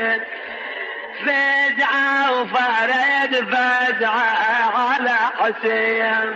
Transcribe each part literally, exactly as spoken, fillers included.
فزعة وفرد فزعة على حسين.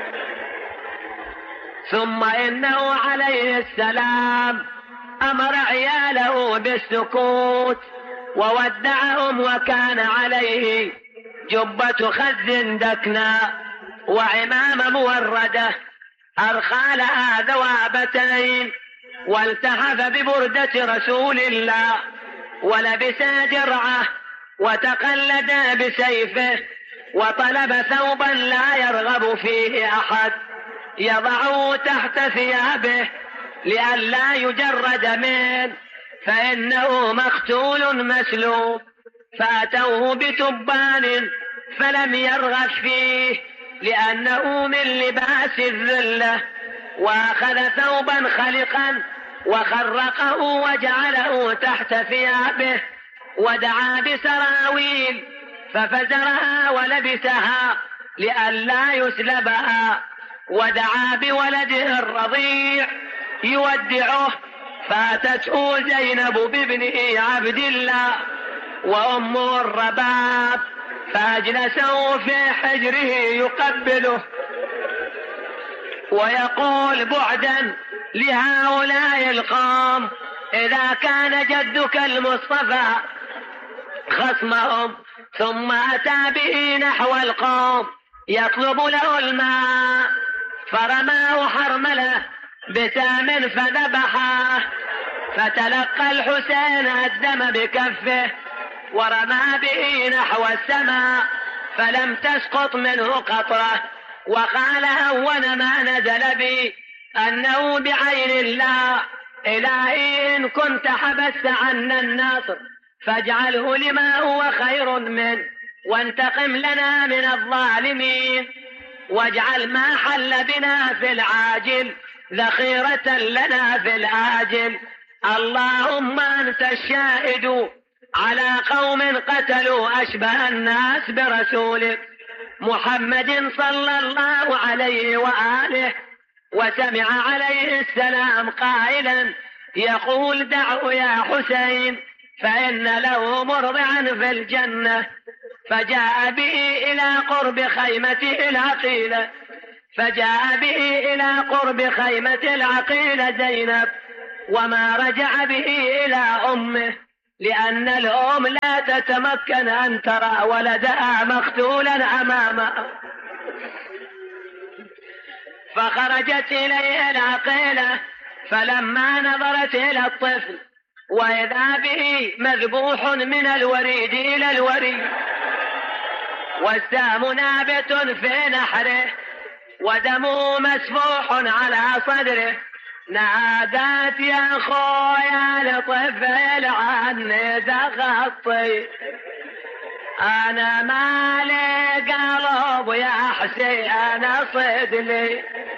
ثم إنه عليه السلام أمر عياله بالسكوت وودعهم، وكان عليه جبة خز دكنا وعمامة موردة أرخى لها ذوابتين، والتحف ببردة رسول الله ولبس درعه وتقلد بسيفه، وطلب ثوبا لا يرغب فيه أحد يضعه تحت ثيابه لئلا يجرد منه، فإنه مقتول مسلوب. فأتوه بتبان فلم يرغب فيه لأنه من لباس الذلة، وأخذ ثوبا خلقا وخرقه وجعله تحت ثيابه، ودعا بسراويل ففزرها ولبسها لئلا يسلبها، ودعا بولده الرضيع يودعه، فاتته زينب بابنه عبد الله وأمه الرباب، فأجلسه في حجره يقبله ويقول بعدا لهؤلاء القوم، إذا كان جدك المصطفى خصمهم. ثم أتى به نحو القوم يطلب له الماء، فرماه حرمله بسام فذبحه، فتلقى الحسين الدم بكفه ورمى به نحو السماء فلم تسقط منه قطرة، وقال هون ما نزل بي أنه بعين الله إلهي إن كنت حبست عنا الناصر فاجعله لما هو خير منه، وانتقم لنا من الظالمين، واجعل ما حل بنا في العاجل ذخيرة لنا في الآجل. اللهم أنت الشاهد على قوم قتلوا أشبه الناس برسولك محمد صلى الله عليه وآله، وسمع عليه السلام قائلا يقول دعوا يا حسين فإن له مرضعا في الجنة، فجاء به إلى قرب خيمته العقيلة فجاء به إلى قرب خيمة العقيلة زينب، وما رجع به إلى أمه، لأن الأم لا تتمكن أن ترى ولدها مقتولا أمامها. فخرجت إليه العقيلة، فلما نظرت إلى الطفل وإذا به مذبوح من الوريد إلى الوريد، والسام نابت في نحره ودمه مسفوح على صدره، نادت يا خويا لطفل عني تغطي، أنا مالي قلب يا حسين صد لي،